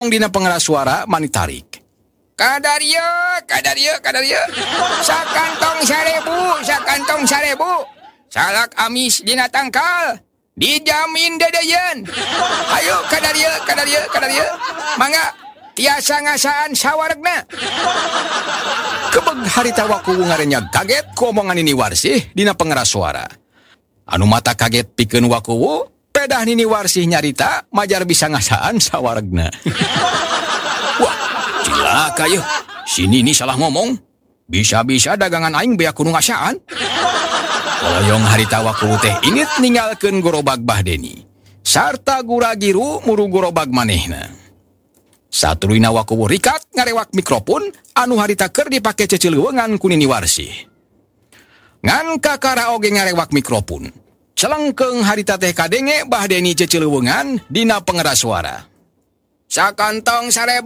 dina pengeras suara manitarik. Kadarieu. Sakantong 1000. Salak amis dina tangkal. Dijamin dedeyen. Ayo kadarieu. Mangga tiasa ngasaan sawaregna. Kebeg harita wakuwu ngarennya kaget ku omongan Nini Warsih dina pengeras suara. Anu mata kaget pikeun wakuwu, pedah Nini Warsih nyarita majar bisa ngasaan sawaregna. Wah, cilaka yeuh. Si Nini salah ngomong. Bisa-bisa dagangan aing bea kudu ngasaan. Koloyong harita wakuwu teh inget ninggalkeun gorobag Bahdeni. Sarta guragiru muru gorobag manehna. Satuluyna wakuwu rikat ngarewak mikrofon anu harita keur dipake cecileuweungan ku Nini Warsih. Ngan kakara oge ngarewak mikrofon. Celengkeung harita teh kadenge Bahdeni cecileuweungan dina pengeras suara. Sakantong 1000.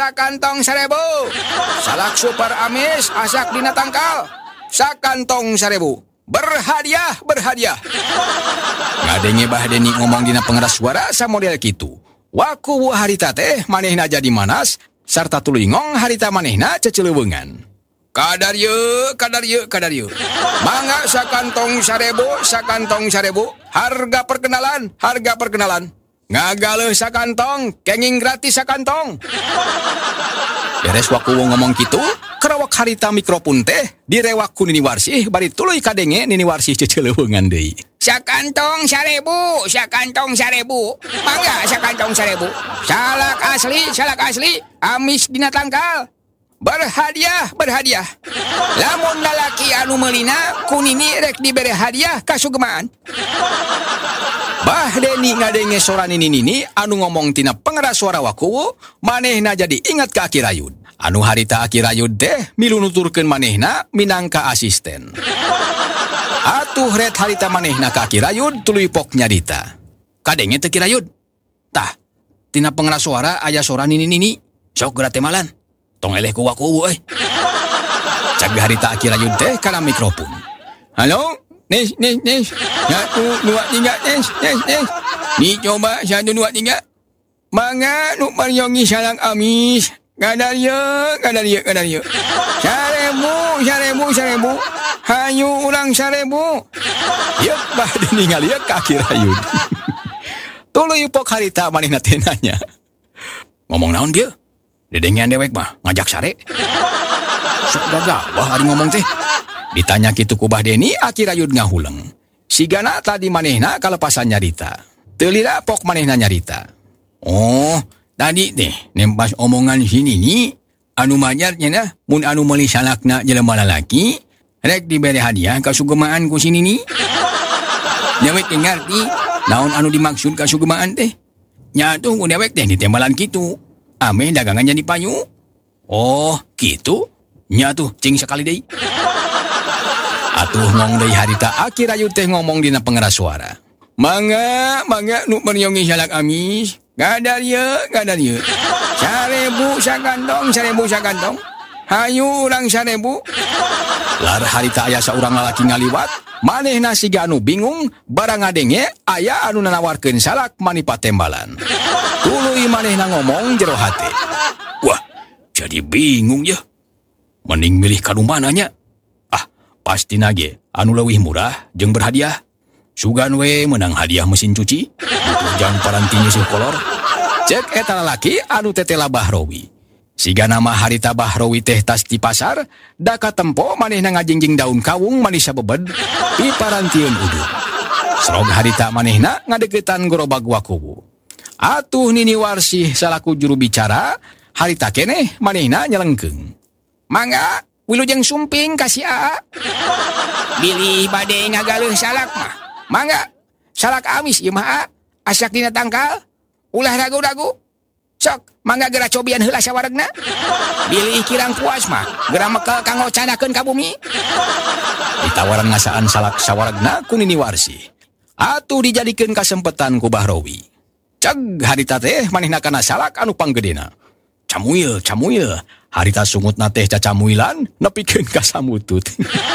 Salak super amis asak dina tangkal. Sakantong 1000. Berhadiah. Ngadenge Bahdeni ngomong dina pengeras suara samodel kitu. Wakuwu harita teh manehna jadi manas sarta tuluy ngong harita manehna cecileuweungan. Kadarieu. Mangga sakantong 1000. Harga perkenalan. Ngagaleuh sakantong, kenging gratis sakantong. Beres wakuwu ngomong kitu, kerawak harita mikrofon teh direwak ku Nini Warsih bari tuluy kadenge Nini Warsih cecileuweungan deui. Sakantong 1000. Mangga sakantong 1000. Salak asli, amis dina tangkal. Berhadiah. Lamun lalaki anu meulina ku Nini rek dibere hadiah kasugemaan. Bahdeni ngadenge sora Nini anu ngomong tina pengeras suara wakuwu, manehna jadi ingat ka Aki Rayud. Anu harita Aki Rayud teh milu nuturkeun manehna minangka asisten. Atuh ret harita manehna ka Aki Rayud tuluy pok nyarita. Kadenge teh Ki Rayud. Tah, tina pengeras suara aya sora Nini. Sok geura teh malan. Tong eleh ku wakuwu euy. Cag harita Aki Rayud teh kana mikrofon. Halo? Nes. 1, 2, 3, nes. Ni coba 1, 2, 3. Mangga nu maryongi salang amis. Kadarieu. 1000. Hayu urang 1000. Yeuh, Bahdeni ngalieu ka Aki Rayud. Tuluy pok harita manehna teh nanya. Ngomong naon dieu? Dedengean dewek mah ngajak sare. Sok gagabah ari ngomong teh. Ditanya kitu ku Bahdeni, Aki Rayud ngahuleng. Sigana tadi manehna kalepasan nyarita. Teu lila pok manehna nyarita. Oh, tadi teh nempas omongan si Nini, anu majar nya mun anu meuli salakna jelema lalaki, rek dibere hadiah kasugemaan ku si Nini. Dewek teh ngarti naon anu dimaksud kasugemaan teh. Nya tuh ku dewek teh ditembalan kitu. Ame dagangan jadi payu. Oh, kitu? Nya tuh cing sakali deui. Atuh ngong deui harita Aki Rayud teh ngomong dina pengeras suara. Mangga nu meryongi salak amis. Kadarieu. 1000 sakantong. Hayu urang 1000. Lar harita aya saurang lalaki ngaliwat, manehna siga anu bingung barang ngadenge aya anu nanawarkeun salak manipa tembalan. Tuluy manehna ngomong jero hate. Wah, jadi bingung ya. Mending milih kanu mana nya? Pasti nage anu leuwih murah jeung berhadiah. Sugan we menang hadiah mesin cuci. Butuh jang paranti nyisih kolor. Cek eta lalaki anu tetela Bahrowi. Siga nama harita Bahrowi teh tas di pasar, da katempo manehna ngajingjing daun kawung manis sabebed di parantieun udud. Srog harita manehna ngadeukeutan gerobag wakuwu. Atuh Nini Warsih salaku juru bicara, harita keneh manehna nyelengkeung. Mangga wilujeng sumping kasih A. Bilih bade ngagaleuh salak mah. Mangga salak amis ieu mah A. Asak dina tangkal. Ulah ragu-ragu. Sok mangga geura cobian heula sawaregna. Bilih kirang puas mah geura mekel kanggo canakeun ka bumi. Ditawaran ngasaan salak sawaregna ku Nini Warsih. Atuh dijadikeun kasempetan ku Bahrowi. Ceg harita teh manehna kana salak anu panggedena. Camuil. Harita sungutna teh cacamuilan nepikeun ka samutut.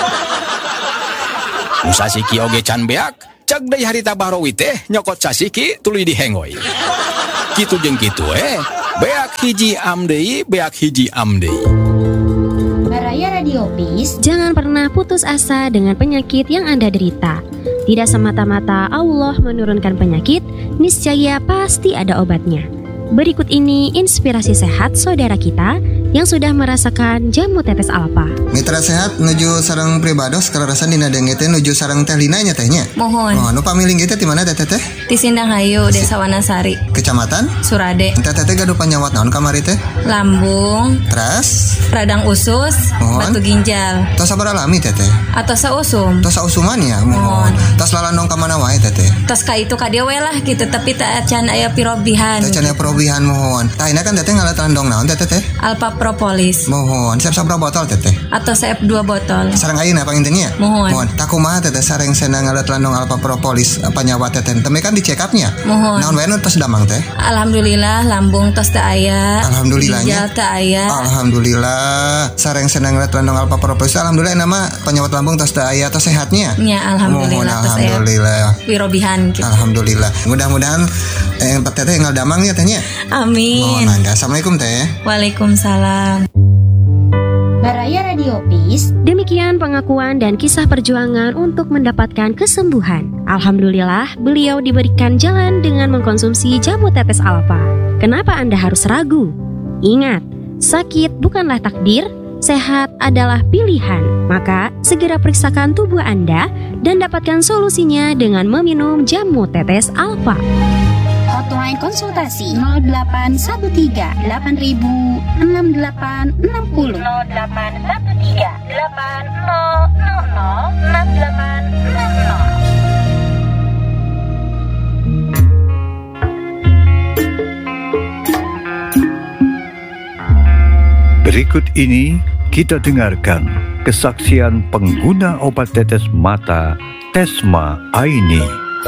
Nu sasiki oge can beak, ceg deui harita Bahrowi teh nyokot sasiki tuluy dihengoy. Kitu jeung kitu Beak hiji amdeui, beak hiji amdeui. Baraya Radio Peace. Jangan pernah putus asa dengan penyakit yang Anda derita. Tidak semata-mata Allah menurunkan penyakit, niscaya pasti ada obatnya. Berikut ini inspirasi sehat saudara kita yang sudah merasakan jamu tetes alfa. Mitra sehat nuju sareng pribados kararasan dina denge teh nuju sareng teh Lina nya tehnya. Mohon. Nu pamiling kita di mana teh teh? Di Sindang Hayu, Desa Wanasari, Kecamatan Surade. Teh teh gaduh panyawat naon kamari teh? Lambung, Teras, radang usus, Mohon. batu ginjal, tos sabar alami teh teh. atau sausum. Tos sausuman ya, mohon. Tos lalandong ka mana wae teh teh. Tos ka itu ka dia we lah gitu, tapi tak can aya pirobihan. Teh cenah perobihan mohon. Tah ini kan teh ngalat landong naon teh teh? Alpha Propolis Mohon. Siap sabra botol teh teh. atau CF 2 botol. Sareng ayeuna pangintennya. Mohon. Tak kumaha teh sareng senang ngalat landong alpa propolis panyawat teh teh. Teme kan di check up-nya. Mohon. Naon wae nu tos damang teh? Alhamdulillah lambung tos teu aya. Alhamdulillahnya. Ginjal teu aya. Alhamdulillah sareng senang ngalat landong alpa propolis. Alhamdulillah nama penyawat lambung tos teu aya tos sehatnya. Nya alhamdulillah Mohon, tos aya alhamdulillah. pirobihan gitu. Alhamdulillah. Mudah-mudahan teteh tinggal damang ya tehnya. Mohon Amin. mangga. Assalamualaikum teh. Waalaikumsalam. Baraya Radio Peace. Demikian pengakuan dan kisah perjuangan untuk mendapatkan kesembuhan. Alhamdulillah, beliau diberikan jalan dengan mengkonsumsi jamu tetes alfa. Kenapa Anda harus ragu? Ingat, sakit bukanlah takdir, sehat adalah pilihan. Maka, segera periksakan tubuh Anda dan dapatkan solusinya dengan meminum jamu tetes alfa. Hotline konsultasi 0813 8000 6860 0813 8000 6860. Berikut ini kita dengarkan kesaksian pengguna obat tetes mata Tesma Aini.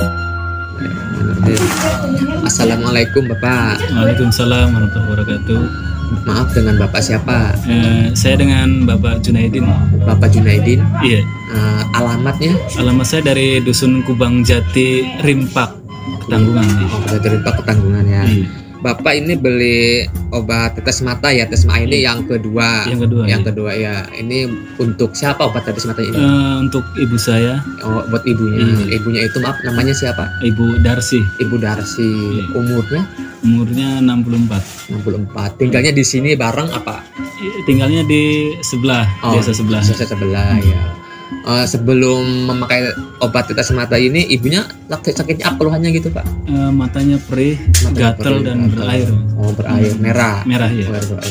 Assalamualaikum Bapak. Waalaikumsalam warahmatullahi wabarakatuh. Maaf, dengan Bapak siapa? Saya dengan Bapak Junaidin. Bapak Junaidin. Iya. Alamatnya? Alamat saya dari Dusun Kubang Jati, Rimpak, Ketanggungan. Dari Pak Ketanggungan ya. Iya. Bapak ini beli obat tetes mata ya, Tesma ini yang kedua. Yang kedua, ya. Ini untuk siapa obat tetes mata ini? Untuk ibu saya. Oh, buat ibunya. Ibunya itu maaf, namanya siapa? Ibu Darsi. Ibu Darsi. Iya. Umurnya 64. 64. Tinggalnya di sini bareng apa? Tinggalnya di sebelah, desa sebelah. Desa sebelah ya. Sebelum memakai obat tetes mata ini, ibunya sakitnya apa keluhannya gitu Pak? Matanya perih, gatal dan berair. Oh, berair merah. Merah ya.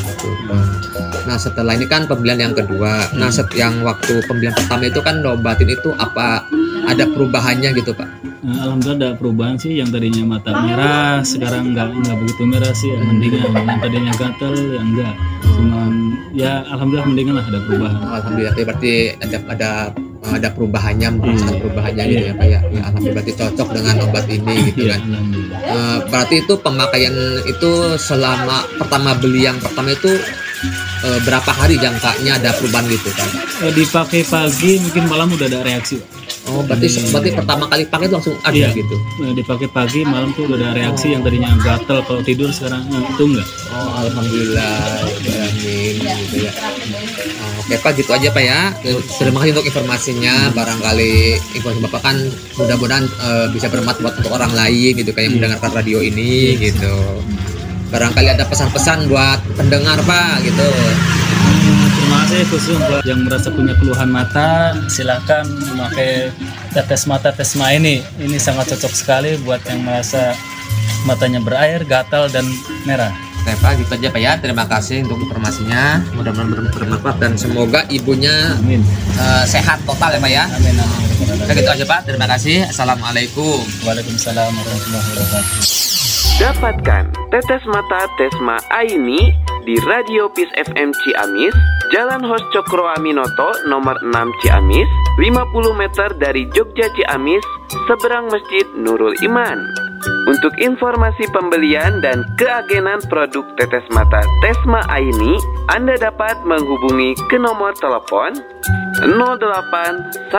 Nah, setelah ini kan pembelian yang kedua. Nah, yang waktu pembelian pertama itu kan obatin itu apa ada perubahannya gitu Pak? Alhamdulillah ada perubahan sih, yang tadinya mata merah sekarang nggak begitu merah sih, mendingan. Yang tadinya gatal ya enggak, cuman ya alhamdulillah mendingan lah, ada perubahan. Alhamdulillah, berarti ada perubahannya, merasakan perubahannya gitu ya Pak ya. Ya, alhamdulillah berarti cocok dengan obat ini gitu kan. Berarti itu pemakaian itu selama pertama beli yang pertama itu berapa hari jangkanya ada perubahan gitu kan? Dipakai pagi mungkin malam udah ada reaksi. Oh, berarti pertama kali pakai itu langsung ada gitu. Dipakai pagi malam tuh udah ada reaksi, yang tadinya gatal kalau tidur sekarang itu enggak. Oh, alhamdulillah. Amin gitu ya. Oke Pak, gitu aja Pak ya. Terima kasih untuk informasinya. Barangkali informasi Bapak kan mudah-mudahan bisa bermanfaat untuk orang lain gitu, kayak mendengarkan radio ini gitu. Barangkali ada pesan-pesan buat pendengar Pak gitu. Terima kasih khusus buat yang merasa punya keluhan mata, silakan memakai tetes mata Tesma ini. Ini sangat cocok sekali buat yang merasa matanya berair, gatal dan merah. Oke Pak, gitu aja Pak ya. Terima kasih untuk informasinya. Mudah-mudahan bermanfaat dan semoga ibunya sehat total ya Pak ya. Amin. Oke, gitu aja Pak. Terima kasih. Assalamualaikum. Waalaikumsalam warahmatullahi wabarakatuh. Dapatkan tetes mata Tesma Aini di Radio Peace FM Ciamis, Jalan Hos Cokro Aminoto nomor 6 Ciamis, 50 meter dari Jogja Ciamis, seberang Masjid Nurul Iman. Untuk informasi pembelian dan keagenan produk tetes mata Tesma Aini, Anda dapat menghubungi ke nomor telepon 0813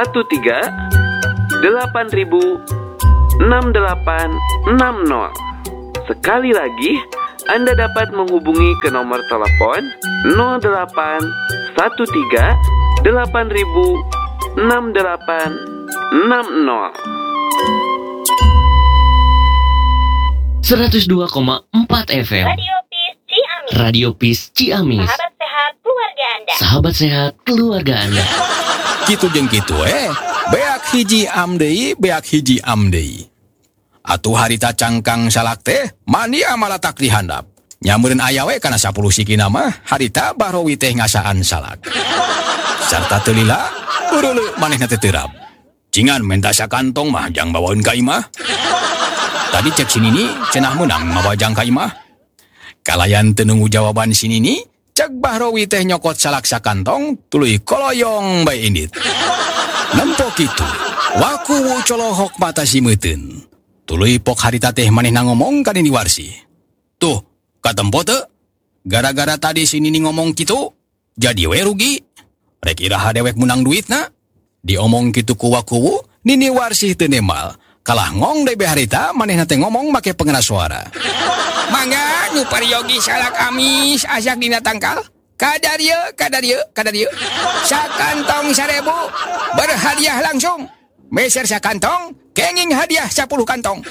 8000 6860. Sekali lagi Anda dapat menghubungi ke nomor telepon 0813 8000 6860. 102,4 FM Radio Peace Ciamis. Sahabat sehat keluarga Anda. Sahabat sehat keluarga Anda. Kitu jeung kitu beak hiji am deui. Atuh harita cangkang salak teh mani amalatak dihandap. Nyameureun aya we kana 10 sikina mah harita bahrowi teh ngasaan salak. Sarta teu lila ureuleu manehna teh teurap. Cingan menta sakantong mah jang bawaeun ka imah. Tadi cek sinini cenah meunang mawajang ka imah. Kalayan teu nunggu jawaban sinini, cek bahrowi teh nyokot salak sakantong tuluy koloyong bae indit. Nempo kitu, waku colohok mata simeuteun. Tuluy pok harita teh manehna ngomong ka Nini Warsi. Tuh, katempo teu? Gara-gara tadi si Nini ngomong kitu, jadi we rugi. Rek iraha dewek menang duitna. Diomong kitu ku waku, Nini Warsi teu nemal. Kalah ngong deui harita manehna teh ngomong make pengeras suara. Mangga nu pariogi salak amis asak dina tangkal. Kadarieu. Sakantong 1000 berhadiah langsung. Meser sakantong, kenging hadiah 10 kantong.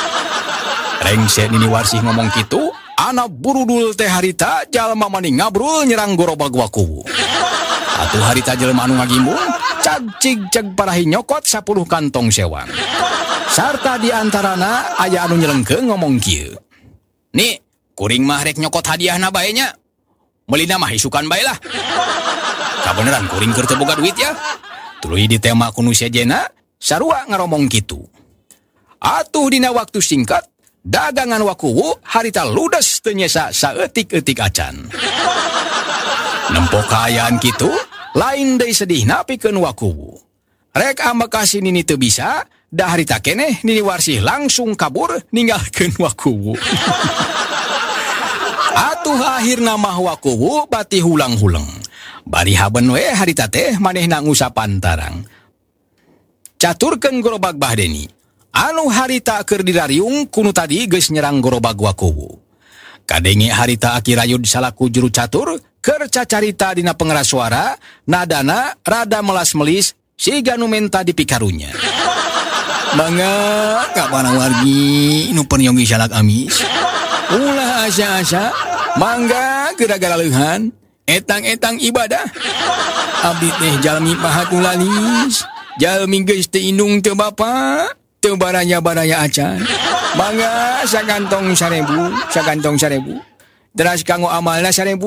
Rengse Nini Warsi ngomong kitu, anak burudul teh harita jalma mani ngabrul nyerang gorobag waku. Atuh harita jelema anu ngagimbung, cag parahi nyokot 10 kantong sewang. Sarta di antarana aya anu nyelengkeung ngomong kieu. Nih, kuring mah rek nyokot hadiahna bae nya. Meulina mah isukan bae lah. Kabeneran kuring keur teu boga duit ya. Tuluy di tema kuno sejena sarua ngaromong kitu. Atuh dina waktu singkat, dagangan wakuwu harita ludes teu nyesa saeutik-eutik acan. Nempo kaayaan kitu, lain deui sedihna pikeun wakuwu. Rek ambekasi Nini teu bisa, da harita keneh Nini Warsi langsung kabur ninggalkeun wakuwu. Atuh akhirna mah wakuwu bati hulang-huleng. Bari haben we harita teh manehna ngusapan tarang. Caturkeun gorobag Bahdeni. Anu harita keur dirariung kunu tadi geus nyerang gorobag wakuwu. Kadenge harita Aki Rayud salaku juru catur keur cacarita dina pengeras suara, nadana rada melas-melis siga nu menta dipikarunya. Mangga ka para wargi nu peryogi salak amis. Ulah asa-asa mangga gara-gara leuhan etang-etang ibadah. Abdi teh jalmi pahat ulalis. Jalmi geus teu indung teu bapa, teu baraya-baraya acan. Mangga sakantong 1000. Teras kanggo amalna 1000.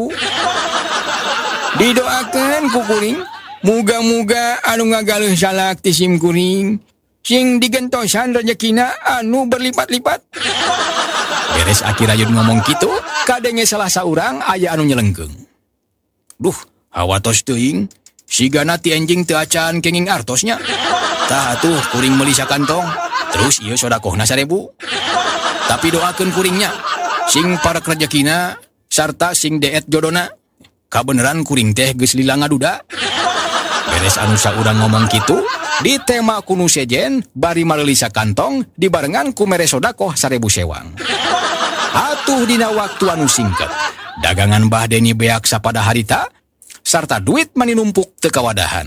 Didoakeun ku kuring, muga-muga anu ngagaleuh salak ti sim kuring, sing digentosan rezekina anu berlipat-lipat. Beres Aki Rayud ngomong kitu, kadenge salah saurang aya anu nyelengkeung. Duh, hawatos teuing. Sigana ti enjing teu acan kenging artosnya. Tah atuh kuring meuli sakantong, terus ieu sodakohna 1000. Tapi doakeun kuringnya, sing parek rezekina sarta sing deet jodona. Kabeneran kuring teh geus lila ngaduda. Beres anu saurang ngomong kitu, di tema kuno sejen bari maleuli sakantong dibarengan ku mere sodakoh 1000 sewang. Atuh dina waktu anu singket, dagangan Bahdeni beak sapada harita sarta duit mani numpuk teu kawadahan.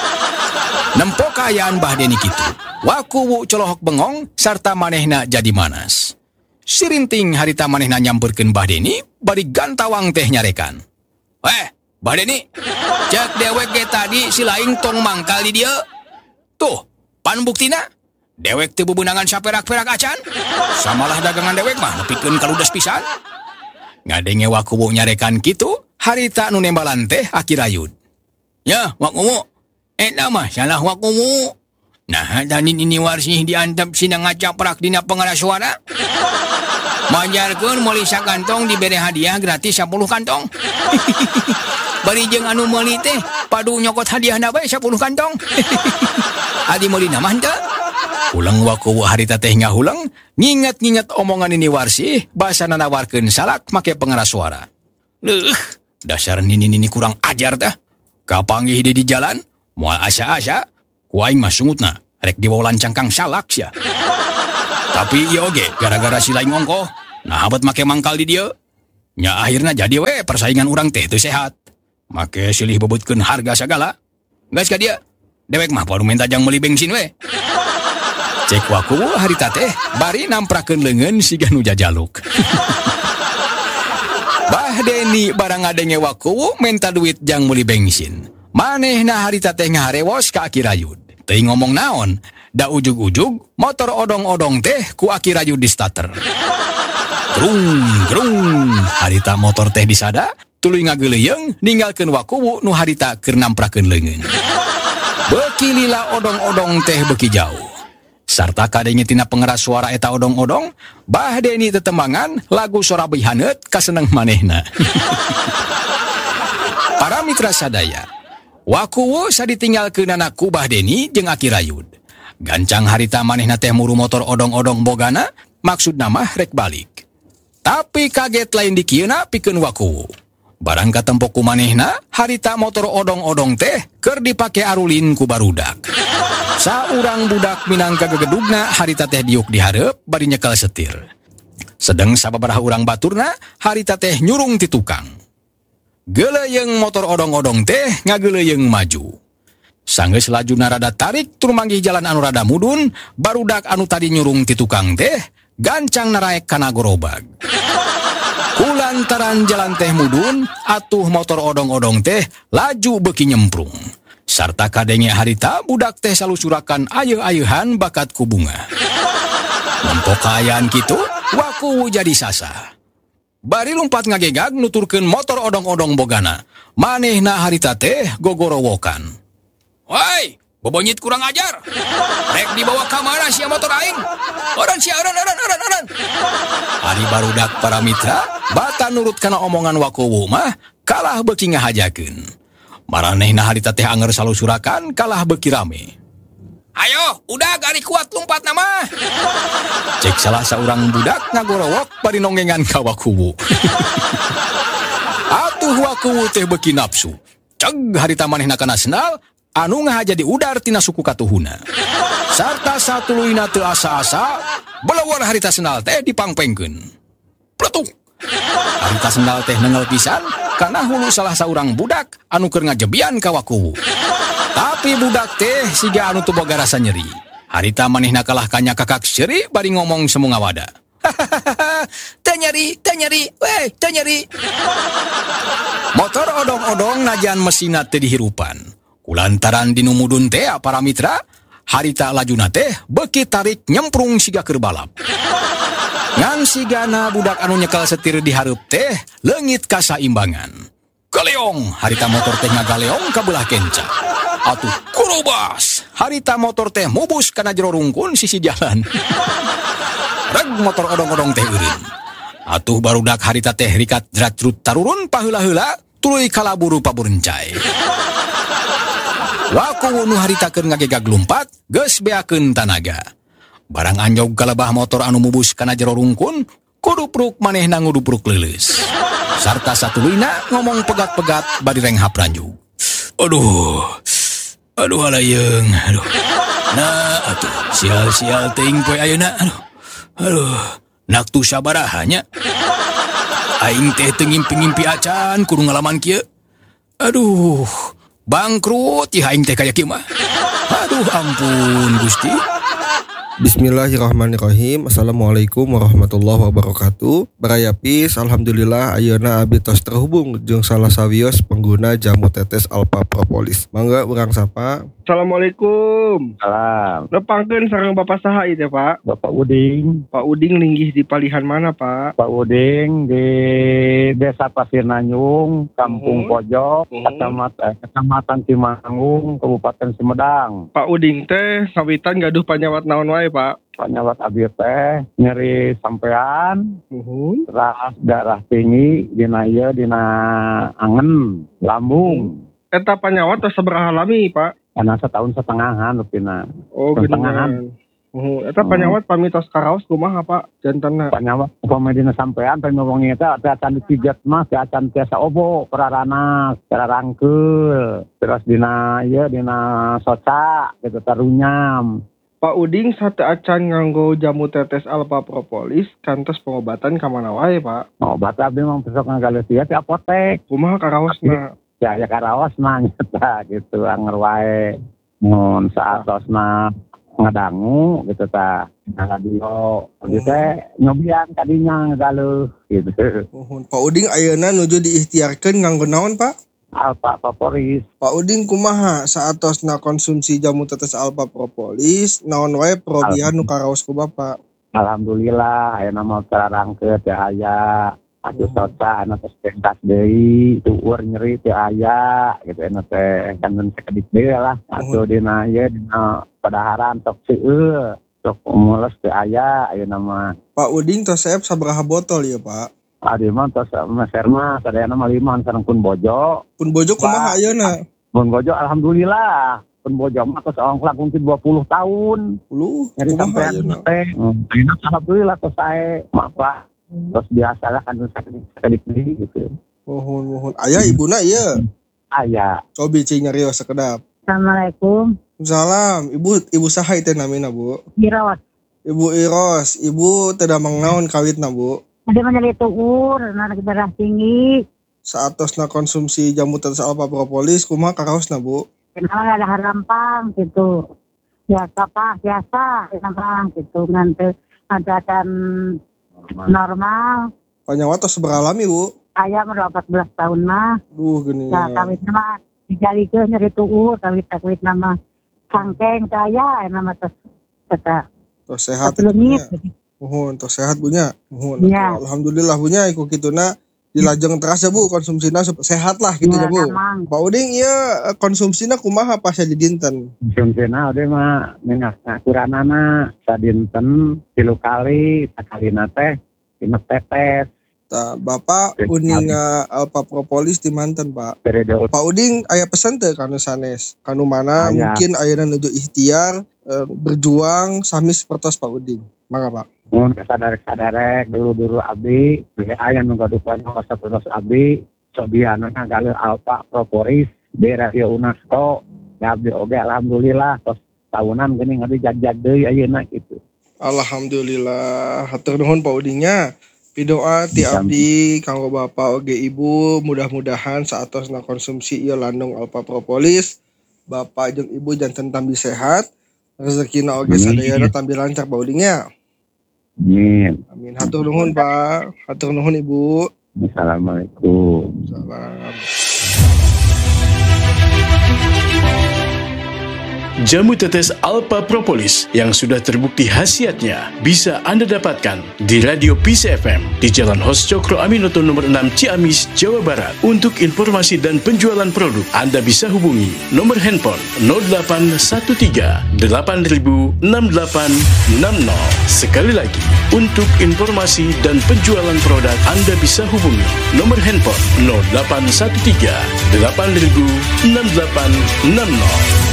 Nempo kaayaan Bahdeni kitu, wakuwu colohok bengong sarta manehna jadi manas. Sirinting harita manehna nyamperkeun Bahdeni bari gantawang teh nyarekan. Bahdeni, cek dewek ge tadi si laing tong mangkal di dieu. Tuh, pan buktina dewek teu bebeunangan saperak-perak acan. Samalah dagangan dewek mah nepikeun kaludes pisan. Ngadenge wakuwu nyarekan kitu, harita nu nembalan teh Aki Rayud. Ya, wakuwu, eta mah salah wakuwu. Nah, tadi Nini Warsi diantep sina ngacaprak dina pengeras suara. Majarkeun meuli sakantong dibere hadiah gratis 10 kantong. Bari jeung anu meuli teh padu nyokot hadiahna bae 10 kantong. Adi meuli na mah henteu. Ulang wakuwu harita teh ngahulang, nginget-nginget omongan Nini Warsi, basa nawarkeun salak make pengeras suara. Leuh, dasar Nini kurang ajar tah. Kapanggih di jalan, moal asa-asa, ku aing mah sungutna, rek dibawa lancangkang salak sia. Tapi ieu oge gara-gara si laing ongkoh, nah abet make mangkal di dieu, Nya akhirnya jadi we persaingan orang teh itu sehat. Make silih bebutkeun harga segala. Geus ka dia. Dewek mah baru minta jang meuli bensin we. Cek waku harita teh bari namprakeun leungeun siga nu jajaluk. Bah Deni barang ngadenge waku minta duit jang meuli bensin. Manehna harita teh ngaharewos ka Aki Rayud. Teuing ngomong naon, da ujug-ujug motor odong-odong teh ku Aki Rayud di starter. Grung, harita motor teh disada, tuluy ngageuleuyeng ninggalkeun wakuwu nu harita keur namprakeun leungeun. Beuki lila odong-odong teh beuki jauh. Sarta kadenge tina pengeras suara eta odong-odong, Bah Deni tetembangan lagu Sorabai Haneut kaseneng manehna. Para mitra sadaya, wakuwu saditinggalkeunana ku Bah Deni jeung Aki Rayud. Gancang harita manehna teh muru motor odong-odong bogana, maksudna mah rek balik. Tapi kaget lain di kieuna pikeun wakuwu. Barang katempo ku manehna, harita motor odong-odong teh keur dipake arulin ku barudak. Saurang budak minangka gegedugna harita teh diuk di hareup bari nyekel setir. Sedeng sababaraha urang baturna, harita teh nyurung ti tukang. Geuleuyeng motor odong-odong teh ngageuleuyeng maju. Sanggeus lajuna rada tarik tur manggih jalan anu rada mudun, barudak anu tadi nyurung ti tukang teh gancang naraek kana gorobag. Kulantaran jalan teh mudun, atuh motor odong-odong teh laju beuki nyemprung. Sarta kadenge harita budak teh salusurakan ayeuh-ayeuhan bakat ku bunga. Lempok kaayaan kitu, wakuwu jadi sasa. Bari lumpat ngagegag nuturkeun motor odong-odong bogana. Manehna harita teh gogorowokan. Woi, bobonyit kurang ajar. Rek dibawa ka mana sia motor aing? Oran sia oran. Ari barudak para mitra, bata nurut kana omongan wakuwu mah kalah beuki ngahajakeun. Maranehna harita teh anger salusurakan kalah beuki rame. Ayo, udah gari kuat lumpat nama. Cek salah saurang budak ngagorowok bari nonggengan ka wakuwu. Atuh wakuwu teh beuki nafsu. Ceg harita manehna kana sendal anu ngahaja di udar tina suku katuhuna. Sarta satuluyna teu asa-asa, belewar harita sendal teh dipangpengkeun. Pletung. Harita sendal teh neungel pisan kana hulu salah saurang budak anu keur ngajebian ka wakuwu. Tapi budak teh siga anu teu boga rasa nyeri. Harita manehna kalah kanya kakak seuri bari ngomong semu ngawada. Teu nyeri, weh, teu nyeri. Motor odong-odong najan mesinna teu dihirupan. Kulantaran dinu mudun teh para mitra, harita lajuna teh beuki tarik nyemprung siga keur balap. Ngan sigana budak anu nyekel setir di hareup teh leungit kasaimbangan. Galeong, harita motor teh ngagaleong ka beulah kenca. Atuh kurubas, harita motor teh mubus kana jero rungkun sisi jalan. Reg motor odong-odong teh eureun. Atuh barudak harita teh rikat jrat-jrut tarurun paheula-heula tuluy kalaburu paburencai. Wakuwu nu harita keur ngagegag lumpat geus beakeun tanaga. Barang anjog kalebah motor anu mubus kana jero rungkun, kudupruk manehna ngudupruk leuleus. Sarta satuluyna ngomong pegat-pegat bari renghap ranjug. Aduh halayeung, aduh. Nah, atuh sial-sial teuing poe ayeuna, aduh. Nak tu sabaraha nya. Aing teh teu ngimpi-ngimpi acan kudu ngalaman kieu. Aduh. Bangkrut ya aing teh kaya kieu mah. Aduh ampun Gusti. Bismillahirrahmanirrahim. Assalamualaikum warahmatullahi wabarakatuh. Baraya Pis, alhamdulillah ayeuna abdi tos terhubung jeung salah sawios pengguna jamu tetes Alpha Propolis. Mangga urang sapa. Assalamualaikum. Salam. Nepangkeun sareng Bapak saha ieu teh, Pak? Bapak Uding. Pak Uding linggih di palihan mana, Pak? Pak Uding di Desa Pasir Nanyung, Kampung Pojok, Kecamatan Cimangung, Kabupaten Sumedang. Pak Uding teh sawitan gaduh panyawat naon wae, Pak? Panyawat abdi teh nyeri sampean, terus darah tinggi dina angen, lambung. Eta panyawat tos sabaraha lami, Pak? Karena setahun setengahan rupina. Oh, geningan. Eta panyawat pamitos karaos kumaha, Pak? Jantanna. Panyawat pamedina sampean teh ngomongin eta teh acan dipijet mah teh acan tiasa obo peraranas, cara rangkeul. Terus dina soca gitu tarunyam. Pak Uding sate acan nganggo jamu tetes alpha propolis kantos pengobatan kamana wae, Pak. Obat abi mah besok ngagale sia di apotek. Kumaha karaosna? Ya karaosna nyata gitu anger wae. Mun saatosna ngadangu gitu ta. Radio gitu nyobian kadinya ngagaluh gitu. Pak Uding ayeuna nuju diikhtiarkeun nganggo naon, Pak? Alpha propolis. Pak Uding kumaha saatosna konsumsi jamu tetes alpha propolis naon wae perobihan nu karaos ku Bapak? Alhamdulillah ayeuna mah terarangkeun teh aya atuh soca anu tos pentas deui tueur nyeri teh aya gitu anu teh kangen sakedik deui lah atuh dina ieu dina padaharan tok seueur tok mules teh aya ayeuna mah. Pak Uding tos saep sabaraha botol ya, Pak? Adi mah tos meser mah sadayana mah 5 sareng pun bojo. Pun bojo kumaha ayeuna? Pun bojo alhamdulillah. Pun bojo mah tos ongklak mungkin 20 tahun. 20. Nyari sampean teh. Alhamdulillah tos sae mah Pak. Tos biasa lah kan sakedik gitu. Mohon. Aya ibuna ieu? Aya. Cobi cing nyarios sakedap. Assalamualaikum. Salam. Ibu saha teh namina, Bu? Iros. Ibu Iros, ibu teu damang naon kawitna, Bu? Ada menjadi tuur, anak darah tinggi. Saatosna konsumsi jamu tetes alpha propolis, kumaha karaosna, Bu? Kenapa ada harampang gitu. Biasa, harampang gitu. Nanti ada kan normal. Panyawa tos beralami, Bu? Ayah udah 14 tahun mah. Gini. Nah, kawitna mah dijalikeun nyari tuur, kawit nama sangkeng saya, nama tos kata. Tos sehat. Mohon, tos sehat Bunya. Mohon. Ya. Alhamdulillah Bunya iku kituna dilajeng terasa Bu konsumsina sehat lah gitu ya, Bu. Emang. Pak Uding ieu konsumsina kumaha pas di dinten? Konsumsina ode mah minyak kuranana sadinten 3 kali, sakalina teh 5 tetes. Tah, Bapak Uding alpha propolis di manten, Pak. Pak Uding aya pesan teh kanu sanes? Kanu mana mungkin ayeuna nuju ikhtiar berjuang sami sapertos Pak Uding. Mangga, Pak. Mun sadarek dulu abdi aya nu gaduhan sapertos abdi sobiana ngagale alpha propolis di radio UNESCO. Ya abdi oge alhamdulillah tos tahunan geuning abdi jag-jag deui ayeuna kitu. Alhamdulillah. Hatur nuhun Pak Udingnya. Pidoa ti abdi kanggo Bapak oge Ibu mudah-mudahan saatosna konsumsi ieu landung alpha propolis Bapak jeung Ibu janten tambi sehat rezekina oge sadayana tambi lancar Pak Udingnya. Amin. Hatur nuhun Pak. Hatur nuhun Ibu. Assalamualaikum. Salam. Jamu tetes alpha propolis yang sudah terbukti khasiatnya bisa Anda dapatkan di Radio Peace FM di Jalan Hos Cokro Aminoto nomor 6 Ciamis, Jawa Barat. Untuk informasi dan penjualan produk, Anda bisa hubungi nomor handphone 0813 8000 6860. Sekali lagi, untuk informasi dan penjualan produk, Anda bisa hubungi nomor handphone 0813 8000 6860.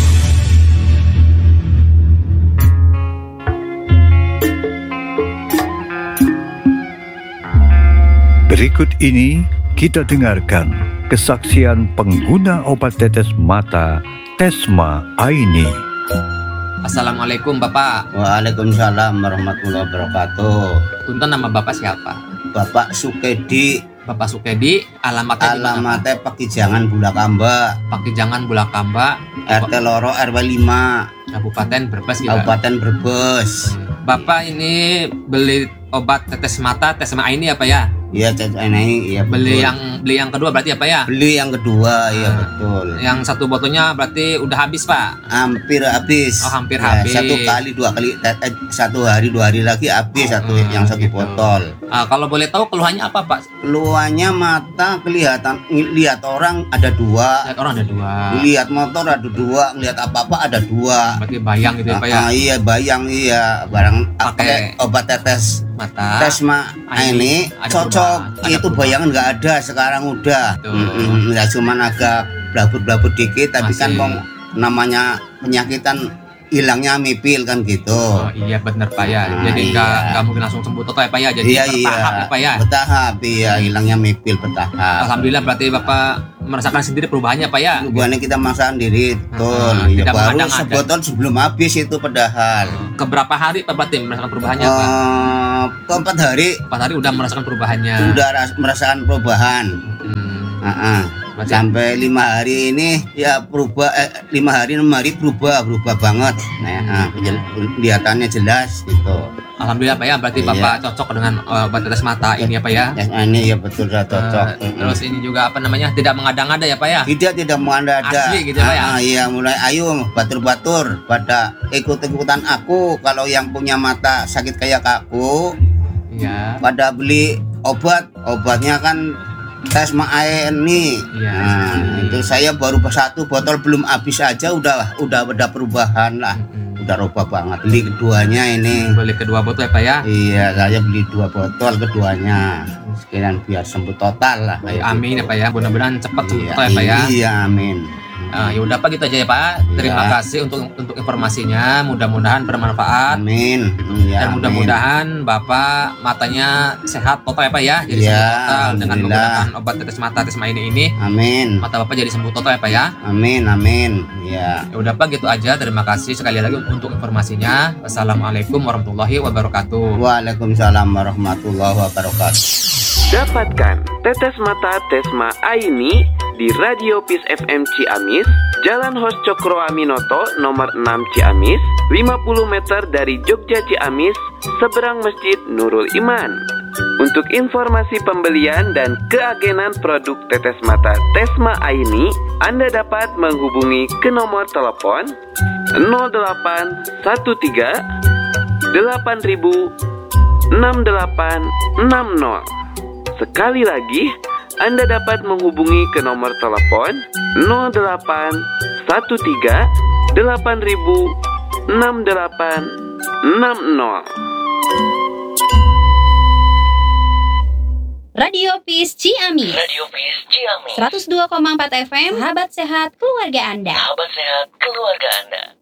Berikut ini kita dengarkan kesaksian pengguna obat tetes mata Tesma Aini. Assalamualaikum Bapak. Waalaikumsalam warahmatullahi wabarakatuh. Punten, nama Bapak siapa? Bapak Sukedi. Bapak Sukedi, alamatnya Pakijangan Bulakamba. Pakijangan Bulakamba, RT Loro RW 5, Kabupaten Brebes gitu. Kabupaten Brebes. Bapak ini beli obat tetes mata Tesma Aini apa ya? Iya, Tesma Aini, iya betul. Beli yang kedua berarti apa ya? Beli yang kedua, iya betul. Yang satu botolnya berarti udah habis, Pak? Hampir habis. Oh, hampir habis. 1 kali 2 kali, 1 hari 2 hari lagi habis yang satu botol. Kalau boleh tahu keluhannya apa, Pak? Keluhannya mata kelihatan, lihat orang ada 2. Lihat orang ada 2. Lihat motor ada 2, lihat apa-apa ada 2. Berarti bayang gitu ya, Pak ya? Iya, bayang iya. Barang pakai obat tetes mata Tesma Aini cocok. Itu bayangan nggak ada sekarang udah. Ya cuman agak blabut-blabut dikit, tapi kan namanya penyakitan hilangnya mipil kan gitu. Oh iya benar Pak ya. Jadi nggak mungkin langsung sembuh total ya Pak ya. Jadi bertahap ya Pak ya. Bertahap iya, hilangnya mipil bertahap. Alhamdulillah berarti Bapak merasakan sendiri perubahannya Pak ya. Perubahannya kita merasakan sendiri, betul. Ya, baru sebotol sebelum habis itu padahal. Keberapa hari Pak berarti merasakan perubahannya Pak? Ke 4 hari. 4 hari udah merasakan perubahannya. Sudah merasakan perubahan. Sampai 5 hari ini ya berubah 5 hari 6 hari berubah banget. Nah, kelihatannya jelas gitu. Alhamdulillah Pak ya, berarti Bapak cocok dengan obat tetes mata ini ya Pak ya. Ini ya betul sudah cocok. Terus ini juga apa namanya? Tidak mengada-ngada ya Pak ya? Tidak mengada-ngada. Asli gitu Pak ya. Iya, mulai ayo batur-batur pada ikut-ikutan aku kalau yang punya mata sakit kayak aku. Iya. Pada beli obatnya kan Tesma ini. Nah, itu saya baru 1 botol belum habis aja udah ada perubahan lah. Udah rubah banget. Beli keduanya ini. Beli kedua botol ya Pak ya? Iya, saya beli 2 botol keduanya. Sekalian biar sembuh total lah. Amin ya Pak ya. Mudah-mudahan cepat sembuh total ya Pak ya. Iya, amin. Ya udah Pak gitu aja ya Pak. Terima kasih untuk informasinya. Mudah-mudahan bermanfaat. Amin. Dan mudah-mudahan Bapak matanya sehat total ya Pak ya. Jadi sembuh total dengan menggunakan obat tetes mata Tesma ini. Amin. Mata Bapak jadi sembuh total ya Pak ya. Amin. Ya. Ya udah Pak gitu aja. Terima kasih sekali lagi untuk informasinya. Wassalamualaikum warahmatullahi wabarakatuh. Waalaikumsalam warahmatullahi wabarakatuh. Dapatkan tetes mata Tesma Aini di Radio Peace FM Ciamis, Jalan Hos Cokro Aminoto nomor 6 Ciamis, 50 meter dari Jogja Ciamis, seberang Masjid Nurul Iman. Untuk informasi pembelian dan keagenan produk tetes mata Tesma Aini, Anda dapat menghubungi ke nomor telepon 0813 8000 6860. Sekali lagi, Anda dapat menghubungi ke nomor telepon 0813 8000 6860. Radio Peace Ciamis. 102,4 FM. Sahabat sehat keluarga Anda.